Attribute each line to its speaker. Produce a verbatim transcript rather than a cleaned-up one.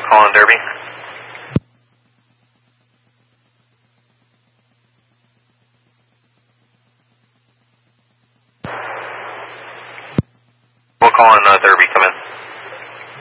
Speaker 1: calling Derby. We'll call in uh, Derby, come in.